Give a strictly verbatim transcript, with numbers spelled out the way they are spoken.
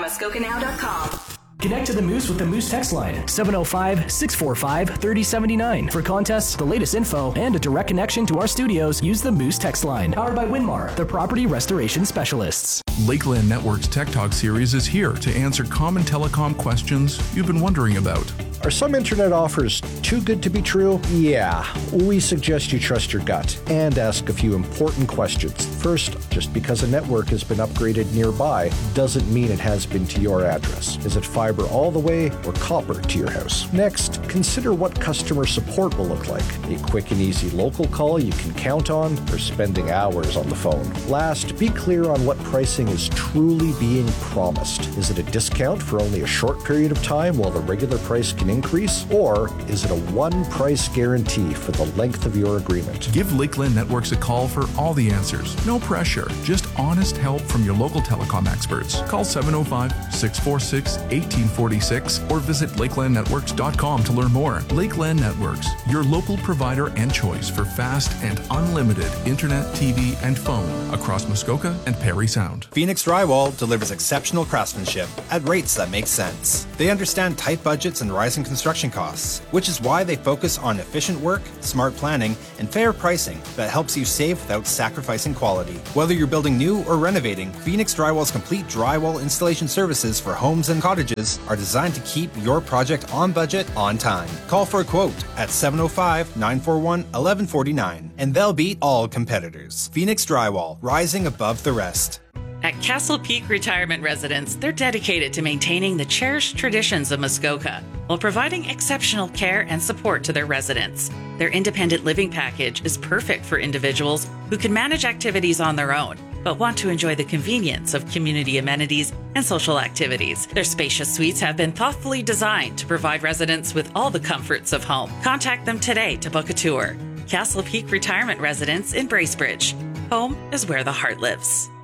muskoka now dot com. Connect to the Moose with the Moose text line, seven oh five, six four five, three oh seven nine. For contests, the latest info, and a direct connection to our studios, use the Moose text line. Powered by Winmar, the property restoration specialists. Lakeland Network's Tech Talk series is here to answer common telecom questions you've been wondering about. Are some internet offers too good to be true? Yeah, we suggest you trust your gut and ask a few important questions. First, just because a network has been upgraded nearby doesn't mean it has been to your address. Is it fiber all the way or copper to your house? Next, consider what customer support will look like. A quick and easy local call you can count on, or spending hours on the phone. Last, be clear on what pricing is truly being promised. Is it a discount for only a short period of time while the regular price can increase, or is it a one-price guarantee for the length of your agreement? Give Lakeland Networks a call for all the answers. No pressure, just honest help from your local telecom experts. Call seven oh five, six four six, one eight four six or visit lakeland networks dot com to learn more. Lakeland Networks, your local provider and choice for fast and unlimited internet, T V, and phone across Muskoka and Parry Sound. Phoenix Drywall delivers exceptional craftsmanship at rates that make sense. They understand tight budgets and rising construction costs, which is why they focus on efficient work, smart planning, and fair pricing that helps you save without sacrificing quality. Whether you're building new or renovating, Phoenix Drywall's complete drywall installation services for homes and cottages are designed to keep your project on budget, on time. Call for a quote at seven oh five, nine four one, one one four nine, and they'll beat all competitors. Phoenix Drywall, rising above the rest. At Castle Peak Retirement Residence, they're dedicated to maintaining the cherished traditions of Muskoka while providing exceptional care and support to their residents. Their independent living package is perfect for individuals who can manage activities on their own, but want to enjoy the convenience of community amenities and social activities. Their spacious suites have been thoughtfully designed to provide residents with all the comforts of home. Contact them today to book a tour. Castle Peak Retirement Residence in Bracebridge. Home is where the heart lives.